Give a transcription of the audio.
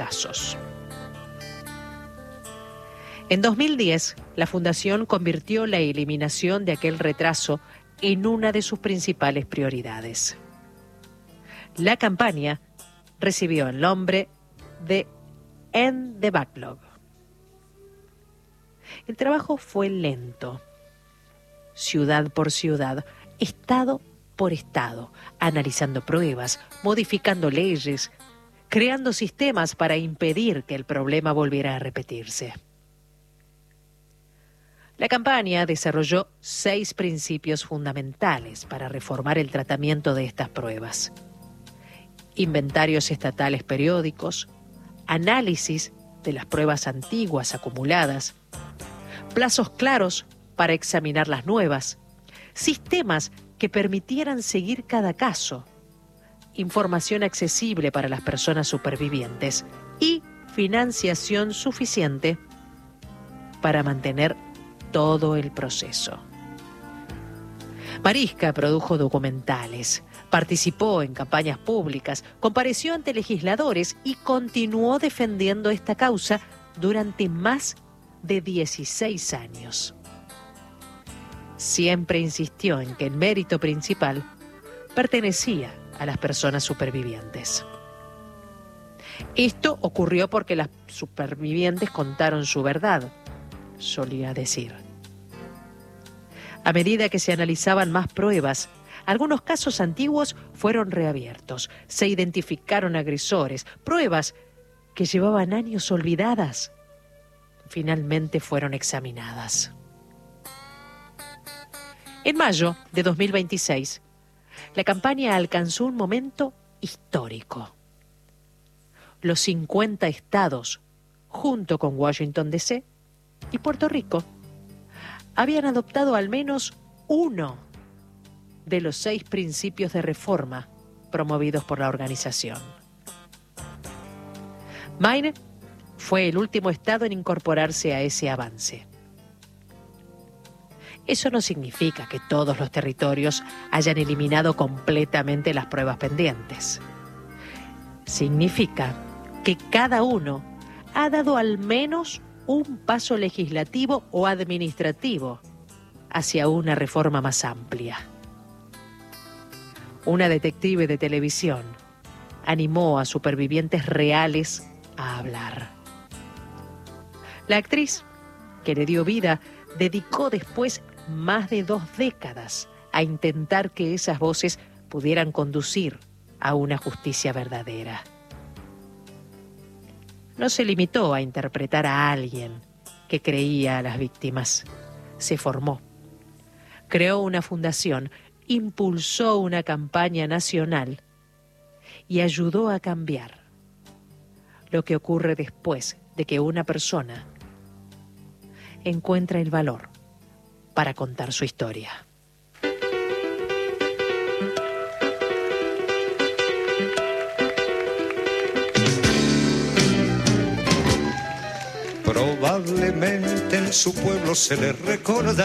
casos. En 2010, la Fundación convirtió la eliminación de aquel retraso en una de sus principales prioridades. La campaña recibió el nombre de End the Backlog. El trabajo fue lento, ciudad por ciudad, estado por estado, analizando pruebas, modificando leyes, creando sistemas para impedir que el problema volviera a repetirse. La campaña desarrolló 6 principios fundamentales para reformar el tratamiento de estas pruebas: inventarios estatales periódicos, análisis de las pruebas antiguas acumuladas, plazos claros para examinar las nuevas, sistemas que permitieran seguir cada caso, información accesible para las personas supervivientes y financiación suficiente para mantener todo el proceso. Mariska produjo documentales, participó en campañas públicas, compareció ante legisladores y continuó defendiendo esta causa durante más de 16 años. Siempre insistió en que el mérito principal pertenecía a las personas supervivientes. Esto ocurrió porque las supervivientes contaron su verdad, solía decir. A medida que se analizaban más pruebas, algunos casos antiguos fueron reabiertos, se identificaron agresores, pruebas que llevaban años olvidadas, finalmente fueron examinadas. En mayo de 2026, la campaña alcanzó un momento histórico. Los 50 estados, junto con Washington, D.C., y Puerto Rico, habían adoptado al menos uno de los 6 principios de reforma promovidos por la organización. Maine fue el último estado en incorporarse a ese avance. Eso no significa que todos los territorios hayan eliminado completamente las pruebas pendientes. Significa que cada uno ha dado al menos un paso legislativo o administrativo hacia una reforma más amplia. Una detective de televisión animó a supervivientes reales a hablar. La actriz, que le dio vida, dedicó después más de 2 décadas a intentar que esas voces pudieran conducir a una justicia verdadera. No se limitó a interpretar a alguien que creía a las víctimas. Se formó, creó una fundación, impulsó una campaña nacional y ayudó a cambiar lo que ocurre después de que una persona encuentra el valor para contar su historia. Probablemente en su pueblo se le recordará